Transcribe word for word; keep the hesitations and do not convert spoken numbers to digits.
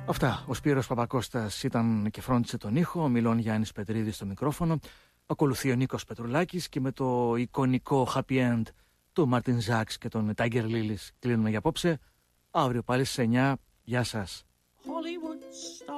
Αυτά. Ο Σπύρος Παπακώστας ήταν και φρόντισε τον ήχο, ο Μιλών Γιάννης Πετρίδης στο μικρόφωνο. Ακολουθεί ο Νίκος Πετρουλάκης και με το εικονικό happy end του Μάρτιν Ζάξ και τον Tiger Lilies κλείνουμε για απόψε. Αύριο πάλι στις εννιά. Γεια σας.